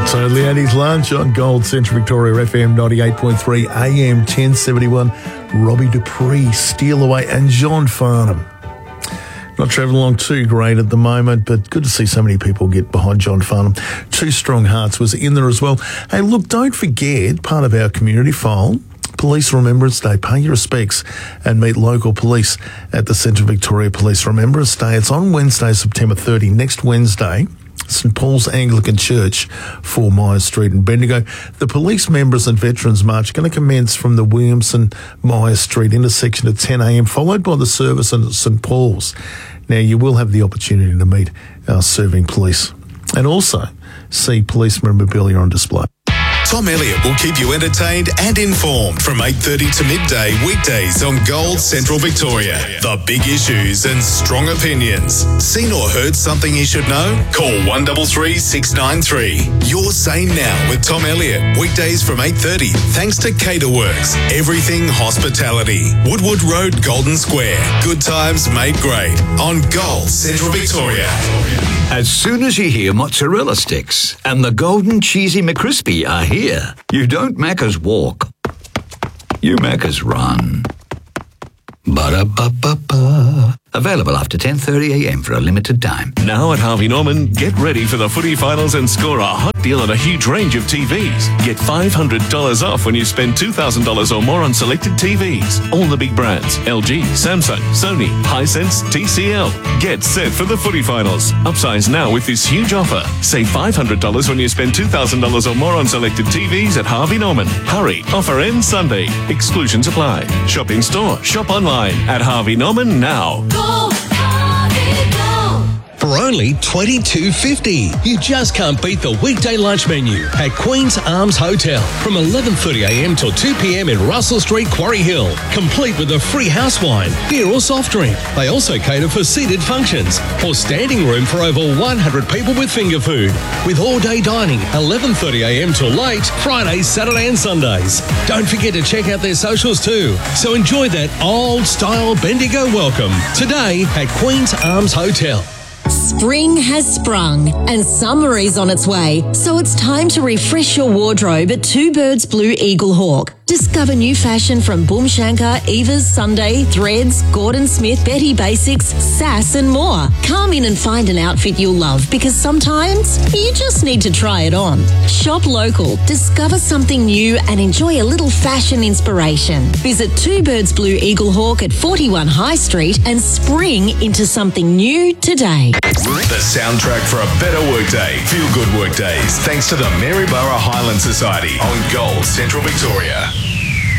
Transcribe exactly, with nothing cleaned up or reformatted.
Totally Andy's Lunch on Gold Central Victoria F M ninety-eight point three, A M ten seventy-one. Robbie Dupree, Steal Away, and John Farnham. Not travelling along too great at the moment, but good to see so many people get behind John Farnham. Two Strong Hearts was in there as well. Hey, look, don't forget, part of our community file, Police Remembrance Day. Pay your respects and meet local police at the Central Victoria Police Remembrance Day. It's on Wednesday, September thirtieth, next Wednesday. St Paul's Anglican Church, four Myers Street in Bendigo. The Police Members and Veterans March are going to commence from the Williamson Myers Street intersection at ten a m, followed by the service at St Paul's. Now, you will have the opportunity to meet our serving police and also see police memorabilia on display. Tom Elliott will keep you entertained and informed from eight thirty to midday weekdays on Gold Central Victoria. The big issues and strong opinions. Seen or heard something you should know? Call one three three, six nine three. You're Sane Now with Tom Elliott. Weekdays from eight thirty. Thanks to Caterworks. Everything hospitality. Woodwood Road, Golden Square. Good times made great on Gold Central Victoria. As soon as you hear mozzarella sticks and the golden cheesy McCrispy are here, you don't Macca's walk, you Macca's run. Ba-da-ba-ba-ba. Available after ten thirty a m for a limited time. Now at Harvey Norman, get ready for the footy finals and score a hot deal on a huge range of T Vs. Get five hundred dollars off when you spend two thousand dollars or more on selected T Vs. All the big brands: L G, Samsung, Sony, Hisense, T C L. Get set for the footy finals. Upsize now with this huge offer. Save five hundred dollars when you spend two thousand dollars or more on selected T Vs at Harvey Norman. Hurry, offer ends Sunday. Exclusions apply. Shop in store, shop online at Harvey Norman now. For only twenty-two fifty. You just can't beat the weekday lunch menu at Queen's Arms Hotel from eleven thirty a m till two p m in Russell Street, Quarry Hill, complete with a free house wine, beer or soft drink. They also cater for seated functions or standing room for over one hundred people with finger food, with all-day dining eleven thirty a m till late, Fridays, Saturday and Sundays. Don't forget to check out their socials too. So enjoy that old-style Bendigo welcome today at Queen's Arms Hotel. Spring has sprung and summer is on its way, so it's time to refresh your wardrobe at Two Birds Blue Eagle Hawk. Discover new fashion from Boomshanker, Eva's Sunday, Threads, Gordon Smith, Betty Basics, Sass and more. Come in and find an outfit you'll love because sometimes you just need to try it on. Shop local, discover something new and enjoy a little fashion inspiration. Visit Two Birds Blue Eagle Hawk at forty-one High Street and spring into something new today. The soundtrack for a better workday. Feel good workdays. Thanks to the Maryborough Highland Society on Gold Central Victoria.